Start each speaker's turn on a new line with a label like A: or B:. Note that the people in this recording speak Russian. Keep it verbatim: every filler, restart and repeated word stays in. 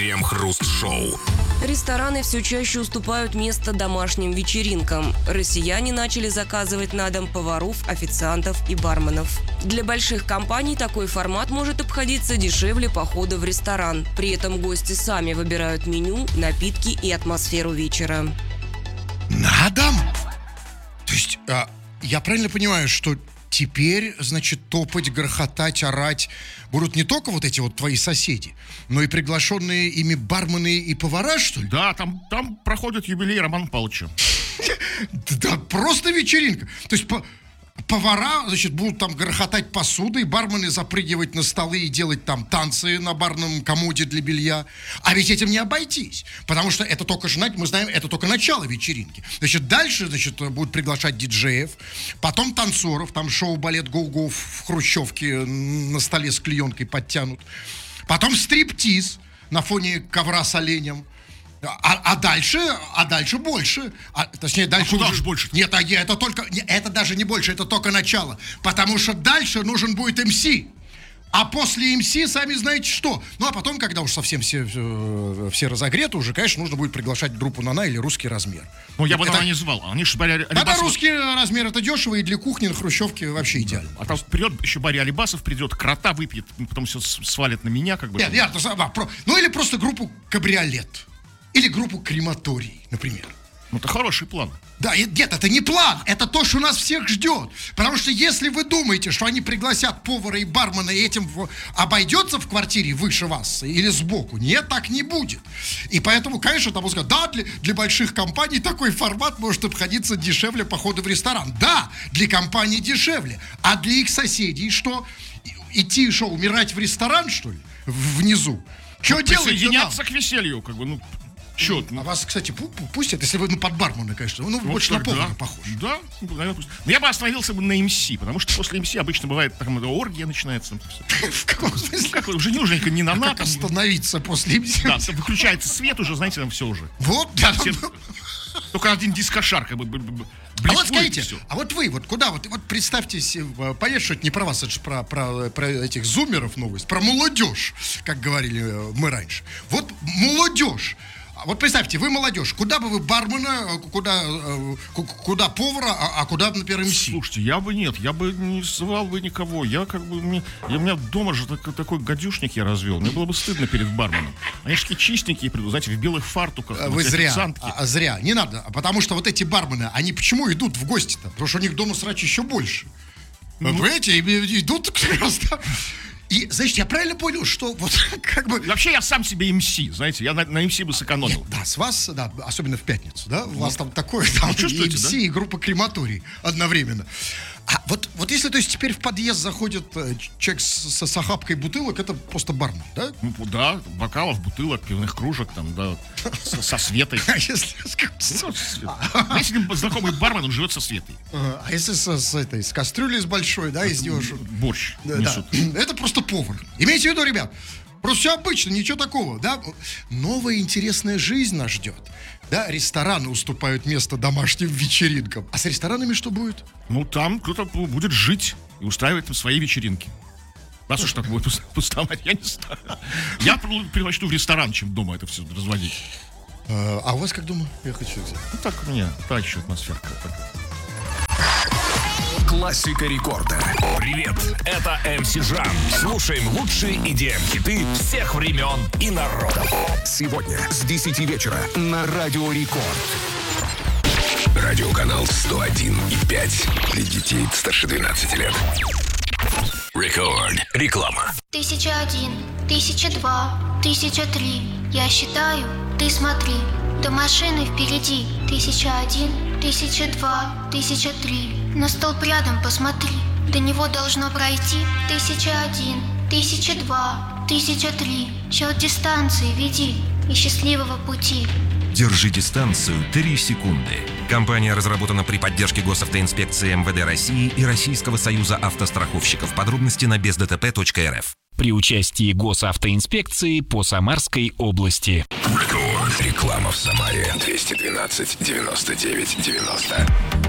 A: Крем-хруст-шоу.
B: Рестораны все чаще уступают место домашним вечеринкам. Россияне начали заказывать на дом поваров, официантов и барменов. Для больших компаний такой формат может обходиться дешевле похода в ресторан. При этом гости сами выбирают меню, напитки и атмосферу вечера.
C: На дом? То есть, а, я правильно понимаю, что теперь, значит, топать, грохотать, орать будут не только вот эти вот твои соседи, но и приглашенные ими бармены и повара, что ли?
D: Да, там, там проходит юбилей Романа Павловича.
C: Да, просто вечеринка. То есть по- повара, значит, будут там грохотать посудой, бармены запрыгивать на столы и делать там танцы на барном комоде для белья. А ведь этим не обойтись, потому что это только, знаете, мы знаем, это только начало вечеринки. Значит, дальше, значит, будут приглашать диджеев, потом танцоров, там шоу-балет «Гоу-гоу» в хрущевке на столе с клеенкой подтянут. Потом стриптиз на фоне ковра с оленем. А, а дальше, а дальше больше. А, точнее, дальше.
D: А куда
C: уже
D: же больше?
C: Нет, а это только, не, это даже не больше, это только начало. Потому что дальше нужен будет эм си. А после эм си, сами знаете что. Ну, а потом, когда уж совсем все, все, все разогреты, уже, конечно, нужно будет приглашать группу «Нана» или «Русский размер».
D: Ну, я бы
C: это...
D: это не звал. Они же Барри Алибасов...
C: Да, русский размер, это дешево, и для кухни на хрущевке вообще идеально.
D: А там придет еще Барри Алибасов, придет, крота выпьет, потом все свалит на меня, как бы.
C: Нет, нет, ну или просто группу «Кабриолет». Или группу «Крематорий», например.
D: Ну, это хороший план.
C: Да, и, нет, это не план, это то, что нас всех ждет. Потому что если вы думаете, что они пригласят повара и бармена, и этим в, обойдется в квартире выше вас или сбоку, нет, так не будет. И поэтому, конечно, там сказать, да, для, для больших компаний такой формат может обходиться дешевле похода в ресторан. Да, для компаний дешевле. А для их соседей что? Идти что, умирать в ресторан, что ли? Внизу? Что
D: ну,
C: делать?
D: Присоединяться к веселью, как бы, ну... Чё,
C: а вас, кстати, пустят, если вы ну, под бармена, конечно. Ну,
D: вот
C: больше
D: так,
C: на повара
D: да.
C: похож.
D: Да, наверное, пусть. Но я бы остановился бы на эм си, потому что после эм си обычно бывает там оргия начинается.
C: В каком смысле?
D: Как уже не нужно ни на
C: а
D: на.
C: как остановиться после эм си?
D: Да, выключается свет уже, знаете, там все уже.
C: Вот, да.
D: Все... Только один дискошар, как бы.
C: А вот скажите, а вот вы, вот куда, вот, вот представьте себе, понятно, что это не про вас, это же про, про, про этих зумеров новость, про молодежь, как говорили мы раньше. Вот молодежь. Вот представьте, вы молодежь, куда бы вы бармена, куда, куда повара, а, а куда, например, эм си?
D: Слушайте, я бы нет, я бы не звал бы никого. Я как бы, мне, я, у меня дома же так, такой гадюшник я развел. Мне было бы стыдно перед барменом. Они же такие чистенькие придут, знаете, в белых фартуках.
C: Вы зря, а, зря, не надо. Потому что вот эти бармены, они почему идут в гости-то? Потому что у них дома срач еще больше. Ну, вот эти идут как раз там. И, значит, я правильно понял, что вот как бы...
D: Вообще я сам себе эм си, знаете, я на, на эм си бы сэкономил.
C: Нет, да, с вас, да, особенно в пятницу, да, у вас там такое, там
D: ну,
C: и эм си,
D: да?
C: и группа «Крематорий» одновременно. А вот, вот если, то есть, теперь в подъезд заходит человек с, с охапкой бутылок, это просто бармен, да?
D: Ну, да, бокалов, бутылок, пивных кружек, там, да, со, со Светой.
C: А если...
D: Если знакомый бармен, он живет со Светой.
C: А если с этой, с кастрюлей с большой, да, из него...
D: Борщ несут.
C: Это просто повар. Имейте в виду, ребят, просто все обычно, ничего такого, да? Новая интересная жизнь нас ждет. Да, рестораны уступают место домашним вечеринкам. А с ресторанами что будет?
D: Ну, там кто-то будет жить и устраивать там свои вечеринки. Раз уж так будет пустовать, я не знаю. Я предпочту в ресторан, чем дома это все разводить.
C: А, а у вас как дома? Я хочу взять.
D: Ну, так у меня, та еще атмосферка.
A: Классика рекорда. Привет, это эм си Жан. Слушаем лучшие и ди эм-хиты всех времен и народов. Сегодня с десяти вечера на Радио Рекорд. Радиоканал сто один и пять для детей старше двенадцати лет. Рекорд. Реклама.
E: Тысяча один, тысяча два, тысяча три. Я считаю, ты смотри. До машины впереди. Тысяча один, тысяча два, тысяча три. На столб рядом посмотри. До него должно пройти. Тысяча один, тысяча два, тысяча три. Счет дистанции веди и счастливого пути.
F: Держи дистанцию три секунды. Компания разработана при поддержке госавтоинспекции эм вэ дэ России и Российского союза автостраховщиков. Подробности на без дэ тэ пэ точка эр эф.
G: При участии госавтоинспекции по Самарской области.
A: Рекорд. Реклама в Самаре. двести двенадцать девяносто девять девяносто.